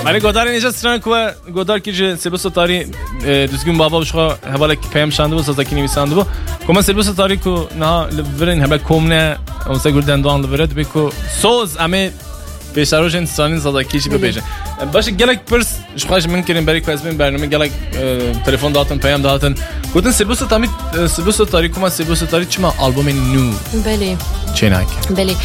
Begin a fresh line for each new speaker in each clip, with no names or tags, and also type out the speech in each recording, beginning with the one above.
من گودار اینجا سران کو گودار کی سلبوس تاری düzgün baba uşa havala ki peyam şandı bu sazaki nivîsandı bu koma selbus tari ku na verin hebe komne onsa gurdan doğan vered be ku soz ame beşarojin sanin sazaki şi bebeje başı gelek pers şuaj min kirin beri kezmin bername gelek telefon dağıtın peyam dağıtın gudun selbus tari koma selbus tari çima albumin nu
بله
çenak
بله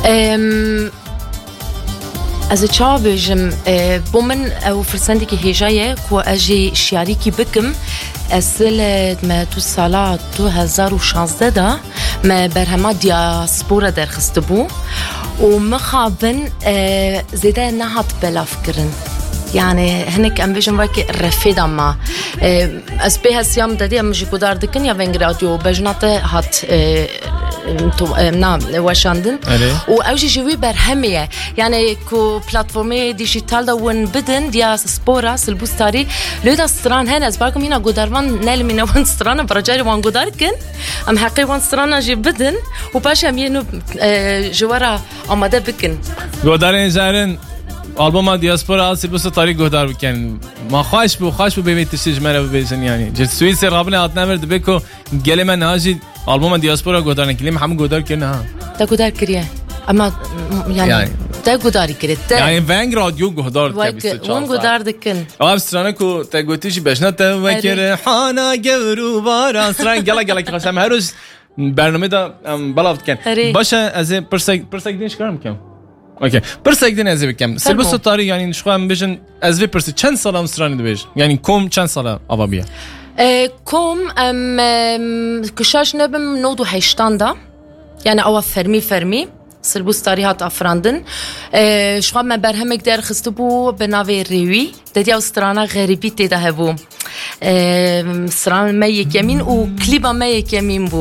از چا بجم بومن او فرسندی که هجایه کو اجی شیاری کی بکم اصل ما تو سالا 2016 دا ما برهما دیاسپورا درخست بو و مخابن زیده نهات بلاف کرن يعني هناك ام بيجن واكي رفيد اما اس بي هسيام ددي ام جي قدار دكن يا وين راديو بجناته هات نعم واشاندن و اوجي جوي برهميه يعني كو بلاتفورمي ديجيتال دا ون بدن ديا سبورا سلبوستاري لودا ستران هنا اسباكم هنا قدران نال من وان ستران برجاري وان قداركن ام حقي وان ستران جي بدن وباشا مينو جوارا اماده بكن
قدارين زارن آلبوم دیاسپورا سلبوس تاری گهدار بکن ما خواهش بو ببینید تشتیج مرا ببیشن یعنی جد سوئیس رابطه آت نمرد بکو گله من ناجی آلبوم دیاسپورا گهدار نکلیم همه گهدار کنه ها
تا گهدار کریه اما يعني تا گهداری کرد
یعنی ونگ رادیو گهدار
تا اون گهدار دکن
آب سترانه کو تا گوتیشی بشنه تا وکر حانا گورو باران ستران گله که خواستم هر روز برنامه دا بلافت کن باشه از پرسک دینش کارم کنم اوکی پرسک دین از بکم سلبوس تاری یعنی شخوام بجن از وی پرسی چند سال استرانی دویج یعنی کوم چند سال آبابیه
کوم کشاش نبم نودو هشتان دا یعنی او فرمی سلبوس تاری هات افراندن شخوام من برهمک در خستو بو به ناوی ریوی دادی استرانا غریبی تیده هبو استران ما یک یمین و کلیبا ما یک یمین بو